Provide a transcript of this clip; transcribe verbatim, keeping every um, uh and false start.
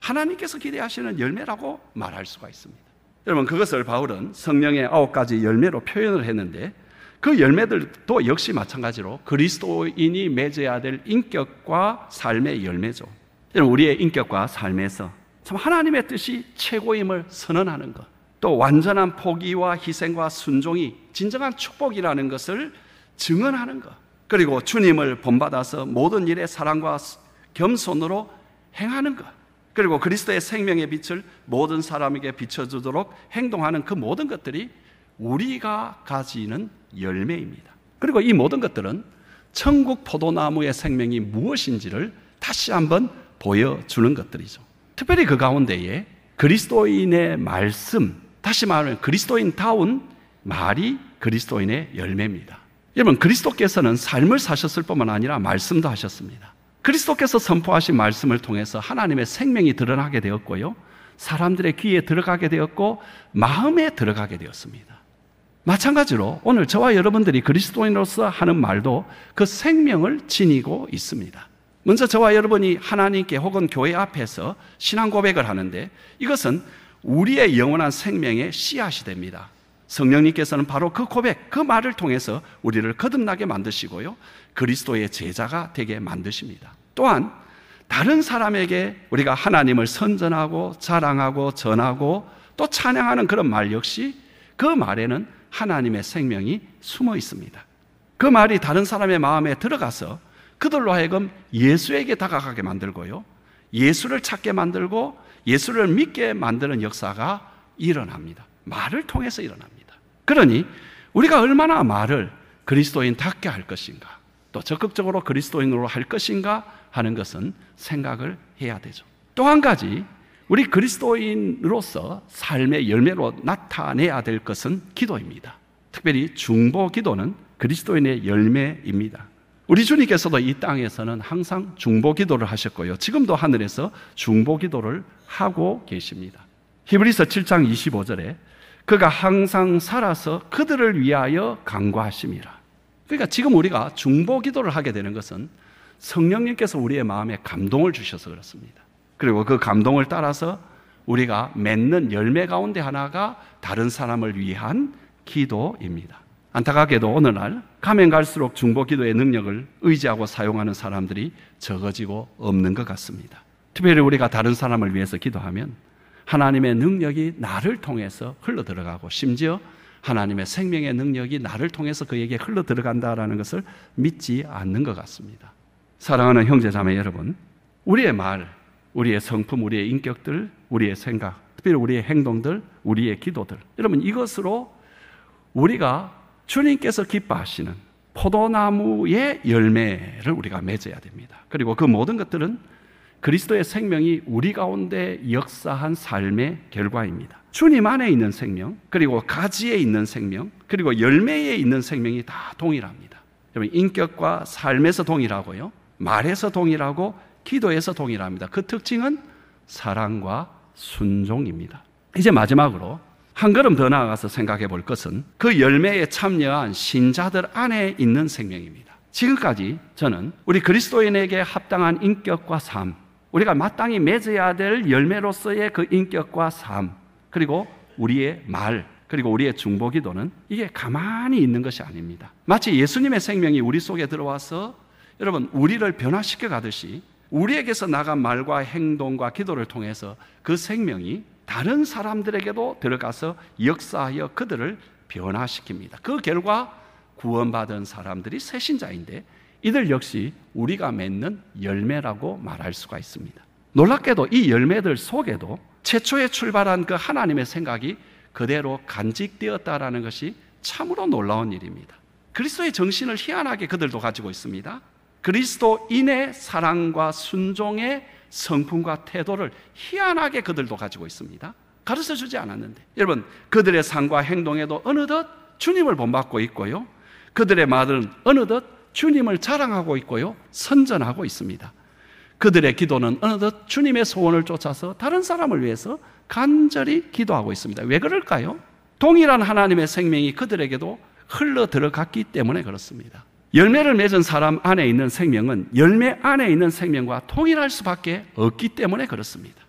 하나님께서 기대하시는 열매라고 말할 수가 있습니다. 여러분, 그것을 바울은 성령의 아홉 가지 열매로 표현을 했는데, 그 열매들도 역시 마찬가지로 그리스도인이 맺어야 될 인격과 삶의 열매죠. 여러분, 우리의 인격과 삶에서 참 하나님의 뜻이 최고임을 선언하는 것, 또 완전한 포기와 희생과 순종이 진정한 축복이라는 것을 증언하는 것, 그리고 주님을 본받아서 모든 일에 사랑과 겸손으로 행하는 것, 그리고 그리스도의 생명의 빛을 모든 사람에게 비춰주도록 행동하는 그 모든 것들이 우리가 가지는 열매입니다. 그리고 이 모든 것들은 천국 포도나무의 생명이 무엇인지를 다시 한번 보여주는 것들이죠. 특별히 그 가운데에 그리스도인의 말씀, 다시 말하면 그리스도인다운 말이 그리스도인의 열매입니다. 여러분, 그리스도께서는 삶을 사셨을 뿐만 아니라 말씀도 하셨습니다. 그리스도께서 선포하신 말씀을 통해서 하나님의 생명이 드러나게 되었고요, 사람들의 귀에 들어가게 되었고 마음에 들어가게 되었습니다. 마찬가지로 오늘 저와 여러분들이 그리스도인으로서 하는 말도 그 생명을 지니고 있습니다. 먼저 저와 여러분이 하나님께 혹은 교회 앞에서 신앙 고백을 하는데, 이것은 우리의 영원한 생명의 씨앗이 됩니다. 성령님께서는 바로 그 고백, 그 말을 통해서 우리를 거듭나게 만드시고요, 그리스도의 제자가 되게 만드십니다. 또한 다른 사람에게 우리가 하나님을 선전하고 자랑하고 전하고 또 찬양하는 그런 말 역시 그 말에는 하나님의 생명이 숨어 있습니다. 그 말이 다른 사람의 마음에 들어가서 그들로 하여금 예수에게 다가가게 만들고요, 예수를 찾게 만들고 예수를 믿게 만드는 역사가 일어납니다. 말을 통해서 일어납니다. 그러니 우리가 얼마나 말을 그리스도인답게 할 것인가, 또 적극적으로 그리스도인으로 할 것인가 하는 것은 생각을 해야 되죠. 또 한 가지, 우리 그리스도인으로서 삶의 열매로 나타내야 될 것은 기도입니다. 특별히 중보 기도는 그리스도인의 열매입니다. 우리 주님께서도 이 땅에서는 항상 중보 기도를 하셨고요, 지금도 하늘에서 중보 기도를 하고 계십니다. 히브리서 칠 장 이십오 절에 그가 항상 살아서 그들을 위하여 간구하심이라. 그러니까 지금 우리가 중보 기도를 하게 되는 것은 성령님께서 우리의 마음에 감동을 주셔서 그렇습니다. 그리고 그 감동을 따라서 우리가 맺는 열매 가운데 하나가 다른 사람을 위한 기도입니다. 안타깝게도 오늘날 가면 갈수록 중보 기도의 능력을 의지하고 사용하는 사람들이 적어지고 없는 것 같습니다. 특별히 우리가 다른 사람을 위해서 기도하면 하나님의 능력이 나를 통해서 흘러들어가고, 심지어 하나님의 생명의 능력이 나를 통해서 그에게 흘러들어간다라는 것을 믿지 않는 것 같습니다. 사랑하는 형제자매 여러분, 우리의 말, 우리의 성품, 우리의 인격들, 우리의 생각, 특별히 우리의 행동들, 우리의 기도들, 여러분, 이것으로 우리가 주님께서 기뻐하시는 포도나무의 열매를 우리가 맺어야 됩니다. 그리고 그 모든 것들은 그리스도의 생명이 우리 가운데 역사한 삶의 결과입니다. 주님 안에 있는 생명, 그리고 가지에 있는 생명, 그리고 열매에 있는 생명이 다 동일합니다. 여러분, 인격과 삶에서 동일하고요, 말에서 동일하고 기도에서 동일합니다. 그 특징은 사랑과 순종입니다. 이제 마지막으로 한 걸음 더 나아가서 생각해 볼 것은 그 열매에 참여한 신자들 안에 있는 생명입니다. 지금까지 저는 우리 그리스도인에게 합당한 인격과 삶, 우리가 마땅히 맺어야 될 열매로서의 그 인격과 삶, 그리고 우리의 말, 그리고 우리의 중보 기도는 이게 가만히 있는 것이 아닙니다. 마치 예수님의 생명이 우리 속에 들어와서 여러분 우리를 변화시켜 가듯이 우리에게서 나간 말과 행동과 기도를 통해서 그 생명이 다른 사람들에게도 들어가서 역사하여 그들을 변화시킵니다. 그 결과 구원받은 사람들이 새신자인데 이들 역시 우리가 맺는 열매라고 말할 수가 있습니다. 놀랍게도 이 열매들 속에도 최초에 출발한 그 하나님의 생각이 그대로 간직되었다라는 것이 참으로 놀라운 일입니다. 그리스도의 정신을 희한하게 그들도 가지고 있습니다. 그리스도인의 사랑과 순종의 성품과 태도를 희한하게 그들도 가지고 있습니다. 가르쳐주지 않았는데 여러분, 그들의 삶과 행동에도 어느덧 주님을 본받고 있고요, 그들의 말은 어느덧 주님을 자랑하고 있고요, 선전하고 있습니다. 그들의 기도는 어느덧 주님의 소원을 쫓아서 다른 사람을 위해서 간절히 기도하고 있습니다. 왜 그럴까요? 동일한 하나님의 생명이 그들에게도 흘러 들어갔기 때문에 그렇습니다. 열매를 맺은 사람 안에 있는 생명은 열매 안에 있는 생명과 통일할 수밖에 없기 때문에 그렇습니다.